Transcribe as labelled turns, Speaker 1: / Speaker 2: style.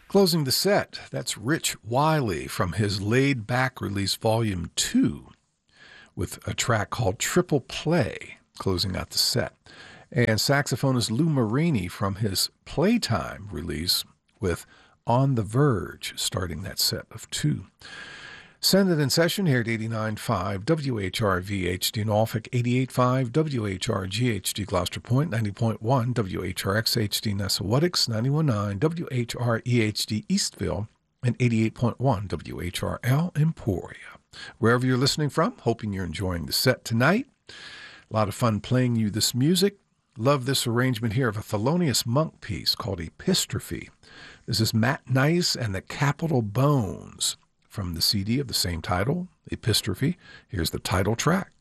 Speaker 1: Closing the set, that's Rich Wiley from his Laid Back release Volume 2 with a track called Triple Play, closing out the set. And saxophonist Lou Marini from his Playtime release with On the Verge, starting that set of 2. Send it in session here at 89.5 WHRV-HD Norfolk, 88.5 WHRG-HD Gloucester Point, 90.1 WHRX-HD Nessawatix, 91.9 WHRE-HD Eastville, and 88.1 WHRL Emporia. Wherever you're listening from, hoping you're enjoying the set tonight. A lot of fun playing you this music. Love this arrangement here of a Thelonious Monk piece called Epistrophe. This is Matt Nice and the Capital Bones from the CD of the same title, Epistrophe. Here's the title track.